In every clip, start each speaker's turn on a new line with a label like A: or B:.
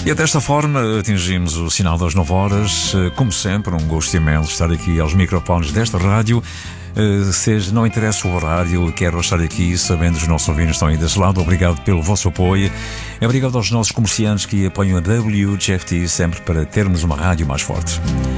A: E desta forma atingimos o sinal das 9 horas. Como sempre, um gosto imenso estar aqui aos microfones desta rádio. Seja, não interessa o horário, quero estar aqui sabendo que os nossos ouvintes estão aí desse lado. Obrigado pelo vosso apoio. Obrigado aos nossos comerciantes que apoiam a WGFT sempre para termos uma rádio mais forte.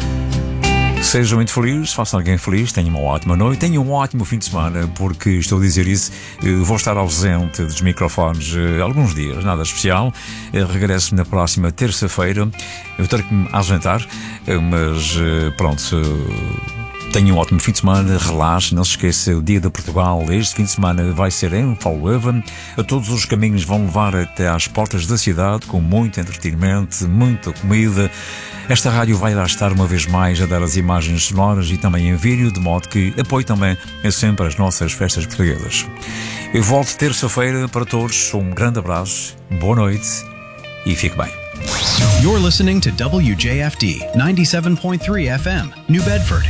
A: Sejam muito felizes, façam alguém feliz, tenham uma ótima noite, tenham um ótimo fim de semana, porque estou a dizer isso, vou estar ausente dos microfones alguns dias, nada especial. Regresso na próxima terça-feira. Eu tenho que me ausentar, mas pronto. Tenham um ótimo fim de semana, relaxe, não se esqueça, o Dia de Portugal este fim de semana vai ser em Folgueva. Todos os caminhos vão levar até às portas da cidade, com muito entretenimento, muita comida. Esta rádio vai lá estar uma vez mais a dar as imagens sonoras e também em vídeo, de modo que apoie também sempre as nossas festas portuguesas. Eu volto terça-feira para todos, um grande abraço, boa noite e fique bem.
B: You're listening to WJFD 97.3 FM, New Bedford.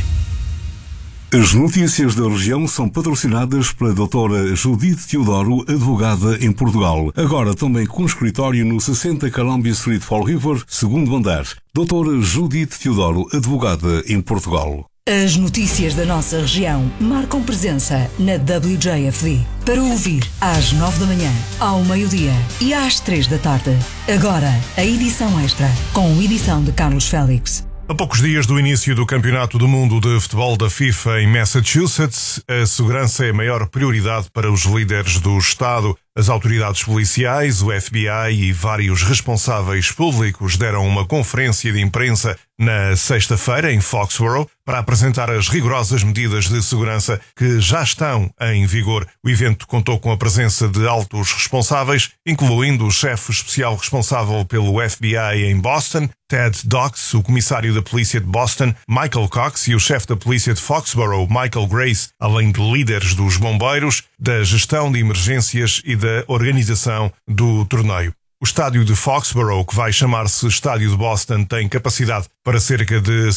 C: As notícias da região são patrocinadas pela doutora Judite Teodoro, advogada em Portugal. Agora também com escritório no 60 Columbia Street, Fall River, segundo andar. Doutora Judite Teodoro, advogada em Portugal.
D: As notícias da nossa região marcam presença na WJFD. Para ouvir às 9 da manhã, ao meio-dia e às 3 da tarde. Agora, a edição extra, com edição de Carlos Félix.
E: A poucos dias do início do Campeonato do Mundo de Futebol da FIFA em Massachusetts, a segurança é a maior prioridade para os líderes do Estado. As autoridades policiais, o FBI e vários responsáveis públicos deram uma conferência de imprensa na sexta-feira em Foxborough para apresentar as rigorosas medidas de segurança que já estão em vigor. O evento contou com a presença de altos responsáveis, incluindo o chefe especial responsável pelo FBI em Boston, Ted Dox, o comissário da polícia de Boston, Michael Cox, e o chefe da polícia de Foxborough, Michael Grace, além de líderes dos bombeiros, da gestão de emergências e da organização do torneio. O estádio de Foxborough, que vai chamar-se Estádio de Boston, tem capacidade para cerca de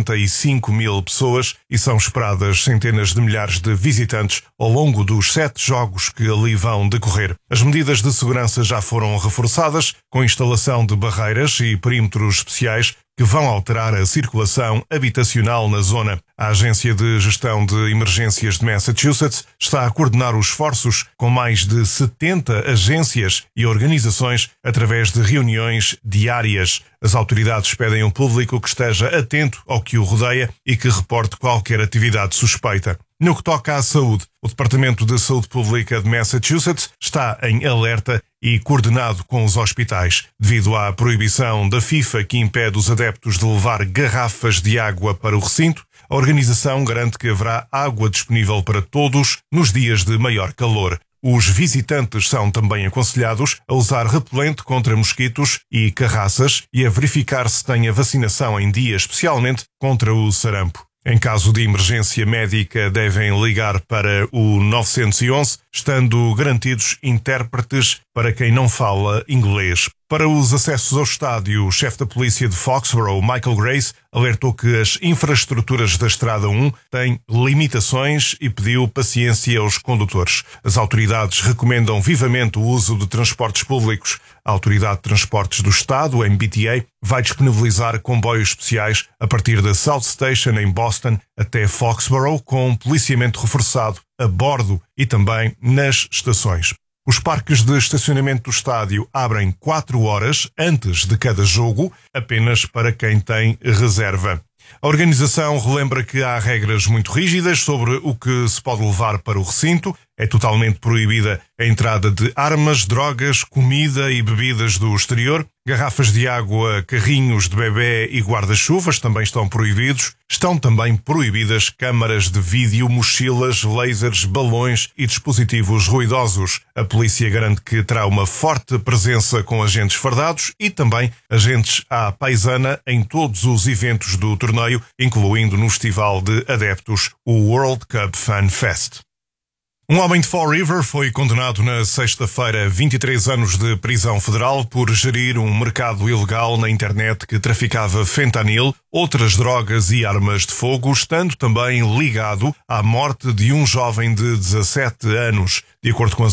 E: 65 mil pessoas e são esperadas centenas de milhares de visitantes ao longo dos 7 jogos que ali vão decorrer. As medidas de segurança já foram reforçadas, com instalação de barreiras e perímetros especiais que vão alterar a circulação habitacional na zona. A Agência de Gestão de Emergências de Massachusetts está a coordenar os esforços com mais de 70 agências e organizações através de reuniões diárias. As autoridades pedem ao público que esteja atento ao que o rodeia e que reporte qualquer atividade suspeita. No que toca à saúde, o Departamento de Saúde Pública de Massachusetts está em alerta e coordenado com os hospitais, devido à proibição da FIFA que impede os adeptos de levar garrafas de água para o recinto. A organização garante que haverá água disponível para todos nos dias de maior calor. Os visitantes são também aconselhados a usar repelente contra mosquitos e carraças e a verificar se têm a vacinação em dia, especialmente contra o sarampo. Em caso de emergência médica, devem ligar para o 911, estando garantidos intérpretes para quem não fala inglês. Para os acessos ao estádio, o chefe da polícia de Foxborough, Michael Grace, alertou que as infraestruturas da Estrada 1 têm limitações e pediu paciência aos condutores. As autoridades recomendam vivamente o uso de transportes públicos. A Autoridade de Transportes do Estado, MBTA, vai disponibilizar comboios especiais a partir da South Station em Boston até Foxborough, com policiamento reforçado a bordo e também nas estações. Os parques de estacionamento do estádio abrem 4 horas antes de cada jogo, apenas para quem tem reserva. A organização relembra que há regras muito rígidas sobre o que se pode levar para o recinto. É totalmente proibida a entrada de armas, drogas, comida e bebidas do exterior. Garrafas de água, carrinhos de bebê e guarda-chuvas também estão proibidos. Estão também proibidas câmaras de vídeo, mochilas, lasers, balões e dispositivos ruidosos. A polícia garante que terá uma forte presença com agentes fardados e também agentes à paisana em todos os eventos do torneio, incluindo no Festival de Adeptos, o World Cup Fan Fest. Um homem de Fall River foi condenado na sexta-feira a 23 anos de prisão federal por gerir um mercado ilegal na internet que traficava fentanil, outras drogas e armas de fogo, estando também ligado à morte de um jovem de 17 anos. De acordo com as